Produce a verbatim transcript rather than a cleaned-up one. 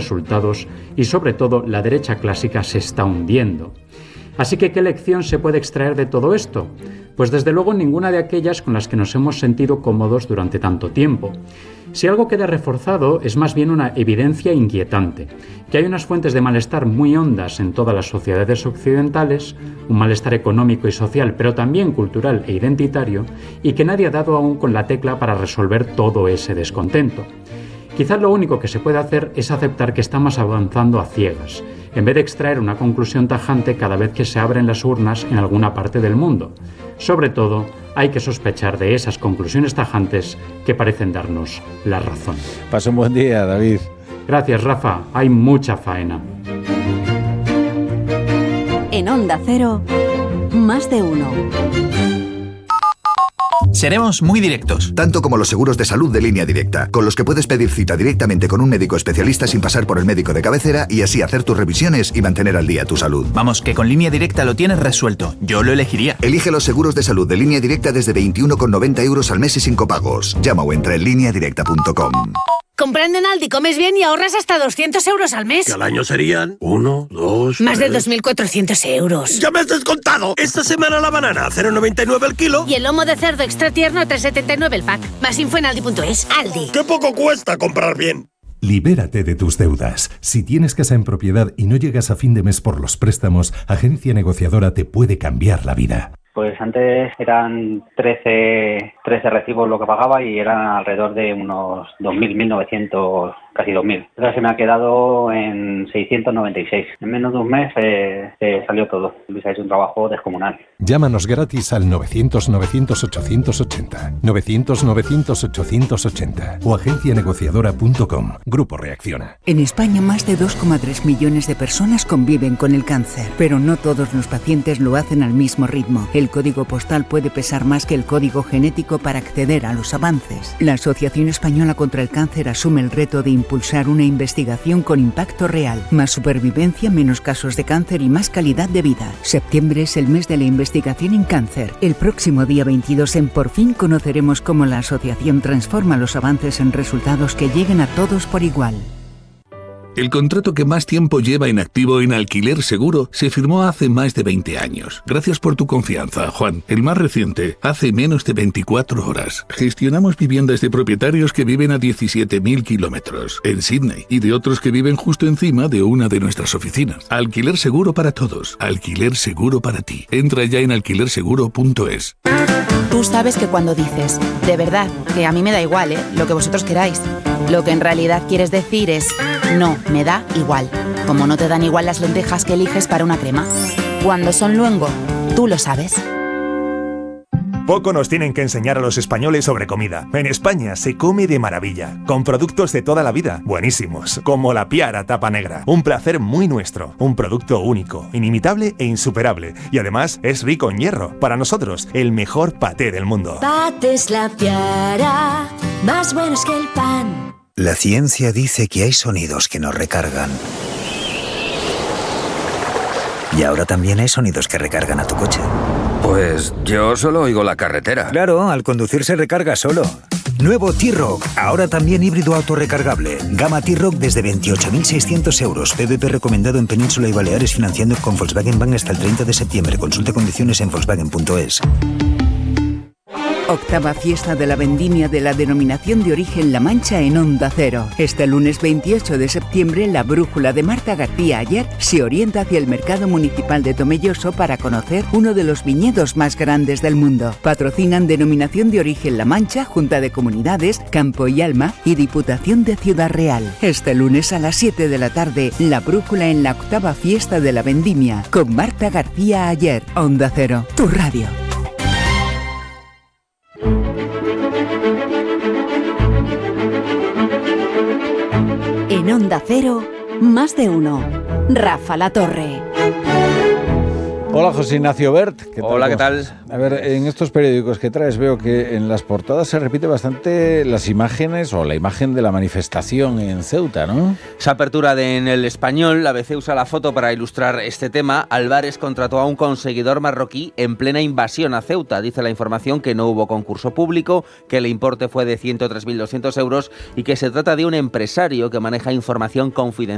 resultados y, sobre todo, la derecha clásica se está hundiendo. Así que, ¿qué lección se puede extraer de todo esto? Pues desde luego ninguna de aquellas con las que nos hemos sentido cómodos durante tanto tiempo. Si algo queda reforzado es más bien una evidencia inquietante, que hay unas fuentes de malestar muy hondas en todas las sociedades occidentales, un malestar económico y social, pero también cultural e identitario, y que nadie ha dado aún con la tecla para resolver todo ese descontento. Quizás lo único que se puede hacer es aceptar que estamos avanzando a ciegas, en vez de extraer una conclusión tajante cada vez que se abren las urnas en alguna parte del mundo. Sobre todo, hay que sospechar de esas conclusiones tajantes que parecen darnos la razón. Pasa un buen día, David. Gracias, Rafa. Hay mucha faena. En Onda Cero, más de uno. Seremos muy directos. Tanto como los seguros de salud de Línea Directa, con los que puedes pedir cita directamente con un médico especialista sin pasar por el médico de cabecera y así hacer tus revisiones y mantener al día tu salud. Vamos, que con Línea Directa lo tienes resuelto. Yo lo elegiría. Elige los seguros de salud de Línea Directa desde veintiuno con noventa euros al mes y sin copagos. Llama o entra en línea directa punto com. Comprando en Aldi comes bien y ahorras hasta doscientos euros al mes. Que al año serían uno, dos... Más de dos mil cuatrocientos euros. ¡Ya me has descontado! Esta semana la banana a cero coma noventa y nueve el kilo. Y el lomo de cerdo extra tierno a tres coma setenta y nueve el pack. Más info en aldi punto es. Aldi. ¡Qué poco cuesta comprar bien! Libérate de tus deudas. Si tienes casa en propiedad y no llegas a fin de mes por los préstamos, Agencia Negociadora te puede cambiar la vida. Pues antes eran trece, trece recibos lo que pagaba y eran alrededor de unos dos mil, mil novecientos, casi dos mil. Ahora se me ha quedado en seiscientos noventa y seis. En menos de un mes eh, eh, salió todo. Luis ha hecho un trabajo descomunal. Llámanos gratis al novecientos, novecientos, ochocientos ochenta. novecientos, novecientos, ochocientos ochenta. O agencia negociadora punto com. Grupo Reacciona. En España más de dos coma tres millones de personas conviven con el cáncer, pero no todos los pacientes lo hacen al mismo ritmo. El código postal puede pesar más que el código genético para acceder a los avances. La Asociación Española contra el Cáncer asume el reto de impulsar una investigación con impacto real. Más supervivencia, menos casos de cáncer y más calidad de vida. Septiembre es el mes de la investigación en cáncer. El próximo día veintidós en Por Fin conoceremos cómo la asociación transforma los avances en resultados que lleguen a todos por igual. El contrato que más tiempo lleva en activo en Alquiler Seguro se firmó hace más de veinte años. Gracias por tu confianza, Juan. El más reciente, hace menos de veinticuatro horas. Gestionamos viviendas de propietarios que viven a diecisiete mil kilómetros en Sydney y de otros que viven justo encima de una de nuestras oficinas. Alquiler Seguro para todos. Alquiler Seguro para ti. Entra ya en alquiler seguro punto es. Tú sabes que cuando dices, de verdad, que a mí me da igual, ¿eh? Lo que vosotros queráis. Lo que en realidad quieres decir es, no, me da igual. Como no te dan igual las lentejas que eliges para una crema. Cuando son luengo, tú lo sabes. Poco nos tienen que enseñar a los españoles sobre comida. En España se come de maravilla, con productos de toda la vida, buenísimos, como la Piara tapa negra. Un placer muy nuestro, un producto único, inimitable e insuperable. Y además es rico en hierro. Para nosotros, el mejor paté del mundo. Patés La Piara, más buenos que el pan. La ciencia dice que hay sonidos que nos recargan. Y ahora también hay sonidos que recargan a tu coche. Pues yo solo oigo la carretera. Claro, al conducir se recarga solo. Nuevo T-Roc, ahora también híbrido autorrecargable. Gama T-Roc desde veintiocho mil seiscientos euros. P V P recomendado en Península y Baleares financiando con Volkswagen Bank hasta el treinta de septiembre. Consulte condiciones en volkswagen punto es. Octava fiesta de la vendimia de la denominación de origen La Mancha en Onda Cero. Este lunes veintiocho de septiembre, la brújula de Marta García Ayer se orienta hacia el mercado municipal de Tomelloso para conocer uno de los viñedos más grandes del mundo. Patrocinan denominación de origen La Mancha, Junta de Comunidades, Campo y Alma y Diputación de Ciudad Real. Este lunes a las siete de la tarde, la brújula en la octava fiesta de la vendimia con Marta García Ayer. Onda Cero, tu radio. En Onda Cero, más de uno. Rafa La Torre. Hola, José Ignacio Bert. ¿Qué tal? Hola, ¿qué tal? A ver, en estos periódicos que traes veo que en las portadas se repite bastante las imágenes o la imagen de la manifestación en Ceuta, ¿no? Esa apertura de En El Español, la A B C usa la foto para ilustrar este tema. Álvarez contrató a un conseguidor marroquí en plena invasión a Ceuta. Dice la información que no hubo concurso público, que el importe fue de ciento tres mil doscientos euros y que se trata de un empresario que maneja información confidencial